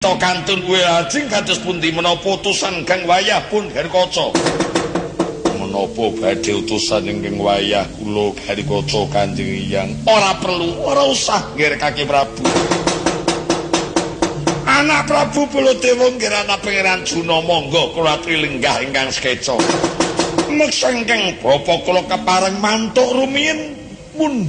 To kantun kuwi lajeng kados pundi menapa utusan Kang Wayah pun Garikaca? Menapa badhe utusan ingkang wayah kula Garikaca Kanjeng Hyang? Ora perlu, ora usah nggih Kaki Prabu. Anak Prabu Baladewa nggih anak Pangeran Juna monggo kula aturi lenggah ingkang sekeca. Meksa ingkang bapa kula kepareng mantuk rumiyin mundhak